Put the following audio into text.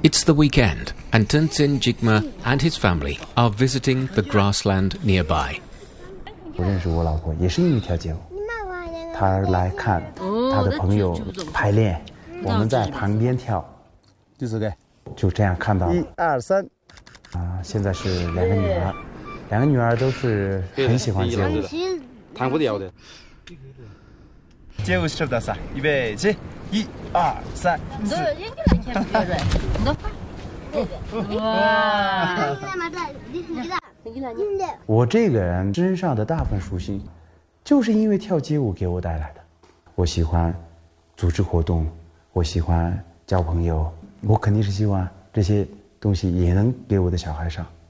It's the weekend, and Tenzin Jigme and his family are visiting the grassland nearby. 我认识我老婆也是因为跳街舞，她来看她的朋友排练，我们在旁边跳，就这个，就这样看到了。1、2、3，现在是2个女儿，2个女儿都是很喜欢街舞的，弹不掉的。街舞是不是啥？预备起，1、2、3、4。哇！我这个人身上的大部分属性，就是因为跳街舞给我带来的。我喜欢组织活动，我喜欢交朋友，我肯定是希望这些东西也能给我的小孩上。